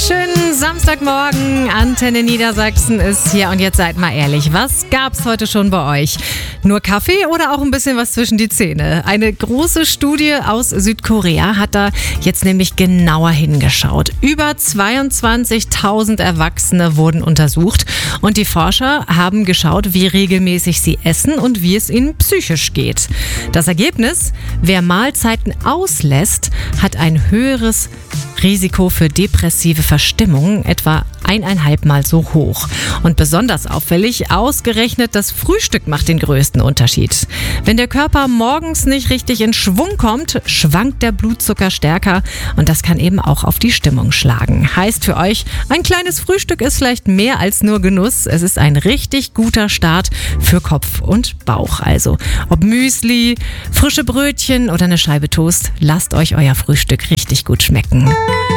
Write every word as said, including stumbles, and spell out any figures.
Schönen Samstagmorgen, Antenne Niedersachsen ist hier und jetzt seid mal ehrlich, was gab's heute schon bei euch? Nur Kaffee oder auch ein bisschen was zwischen die Zähne? Eine große Studie aus Südkorea hat da jetzt nämlich genauer hingeschaut. Über zweiundzwanzigtausend Erwachsene wurden untersucht und die Forscher haben geschaut, wie regelmäßig sie essen und wie es ihnen psychisch geht. Das Ergebnis: Wer Mahlzeiten auslässt, hat ein höheres Risiko für depressive Verstimmungen, etwa eineinhalb Mal so hoch. Und besonders auffällig, ausgerechnet das Frühstück macht den größten Unterschied. Wenn der Körper morgens nicht richtig in Schwung kommt, schwankt der Blutzucker stärker und das kann eben auch auf die Stimmung schlagen. Heißt für euch, ein kleines Frühstück ist vielleicht mehr als nur Genuss. Es ist ein richtig guter Start für Kopf und Bauch. Also ob Müsli, frische Brötchen oder eine Scheibe Toast, lasst euch euer Frühstück richtig gut schmecken.